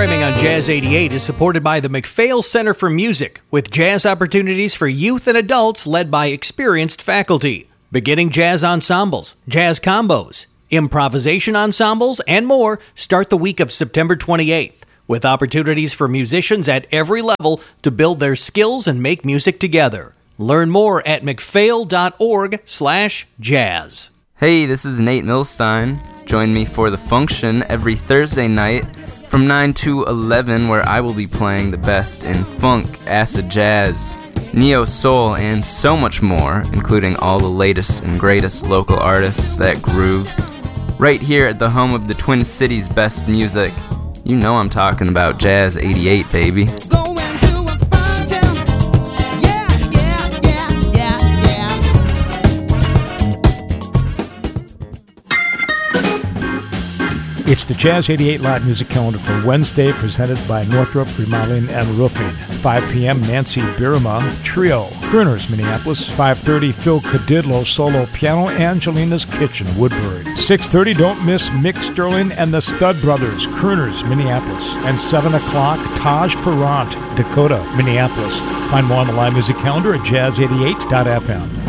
Programming on Jazz 88 is supported by the McPhail Center for Music, with jazz opportunities for youth and adults led by experienced faculty. Beginning jazz ensembles, jazz combos, improvisation ensembles, and more start the week of September 28th, with opportunities for musicians at every level to build their skills and make music together. Learn more at mcphail.org/jazz. Hey, this is Nate Milstein. Join me for The Function every Thursday night from 9 to 11, where I will be playing the best in funk, acid jazz, neo-soul, and so much more, including all the latest and greatest local artists that groove. Right here at the home of the Twin Cities' best music. You know I'm talking about Jazz 88, baby. It's the Jazz 88 live music calendar for Wednesday, presented by Northrop Remodeling and Roofing. 5 p.m., Nancy Birma Trio, Crooners, Minneapolis. 5:30, Phil Cadidlo, solo piano, Angelina's Kitchen, Woodbury. 6:30, don't miss Mick Sterling and the Stud Brothers, Crooners, Minneapolis. And 7 o'clock, Taj Farrant, Dakota, Minneapolis. Find more on the live music calendar at jazz88.fm.